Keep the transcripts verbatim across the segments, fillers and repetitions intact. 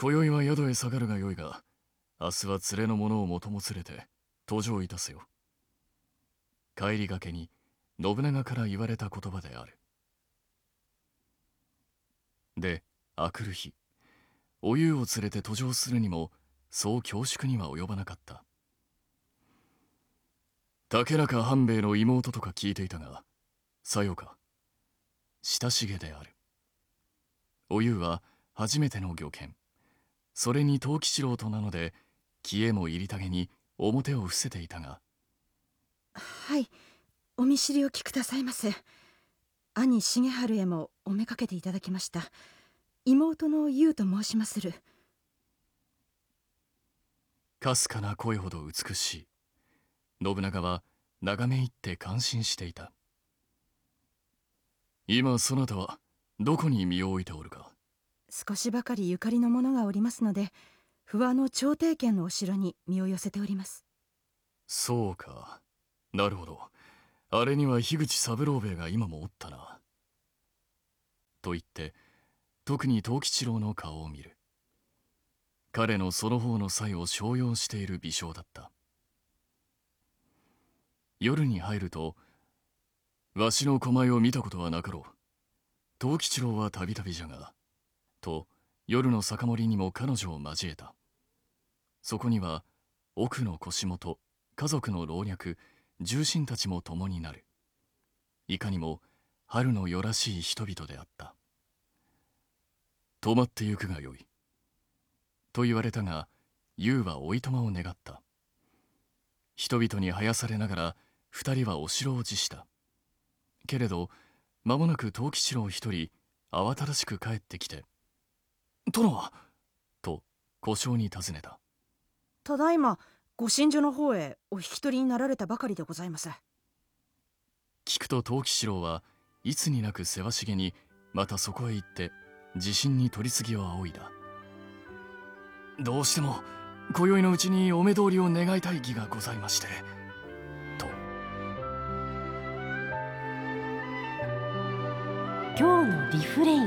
今宵は宿へ下がるがよいが、明日は連れの者を元も連れて登城いたせよ。帰りがけに信長から言われた言葉である。で、明くる日、おゆうを連れて登城するにも、そう恐縮には及ばなかった。竹中半兵衛の妹とか聞いていたが、さよか。親しげである。おゆうは初めての御見。それに藤吉郎となので、気へも入りたげに表を伏せていたが。 はい、お見知りおきくださいませ。兄重春へもおめかけていただきました。妹の優と申しまする。 かすかな声ほど美しい。信長は眺め入って感心していた。今そなたはどこに身を置いておるか。 少しばかりゆかりの者がおりますので、不破の長帝家のお城に身を寄せております。 そうか。なるほど。あれには樋口三郎兵衛が今もおったな。と言って特に藤吉郎の顔を見る。彼のその方の才を商用している微笑だった。夜に入ると、わしの狛江を見たことはなかろう。藤吉郎はたびたびじゃが、と夜の酒盛りにも彼女を交えた。そこには奥の腰元、家族の老若、重臣たちも共になる。いかにも春の夜らしい人々であった。泊まってゆくがよい。と言われたが、優はおいとまを願った。人々に生やされながら二人はお城を辞した。けれど間もなく藤吉郎一人慌ただしく帰ってきて「殿は?」と小姓に尋ねた。 ただいまご寝所の方へお引き取りになられたばかりでございます。 聞くと藤吉郎はいつになくせわしげにまたそこへ行って自信に取り次ぎを仰いだ。どうしても今宵のうちにお目通りを願いたい義がございましてと。 今日のリフレイン。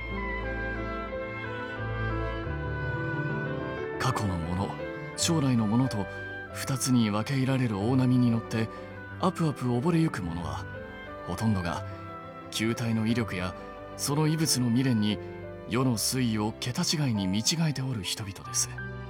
過去のもの、将来のものと二つに分け入られる大波に乗ってアプアプ溺れゆくものはほとんどが球体の威力やその異物の未練に世の推移を桁違いに見違えておる人々です。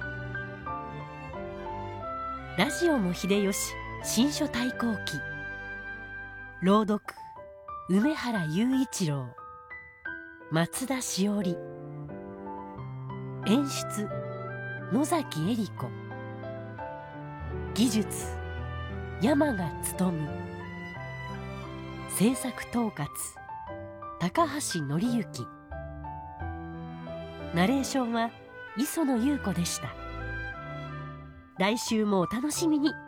ラジオも秀吉新書対抗記。朗読梅原雄一郎、松田しおり。演出野崎恵理子。技術山賀努。制作統括高橋紀之。ナレーションは磯野優子でした。来週もお楽しみに。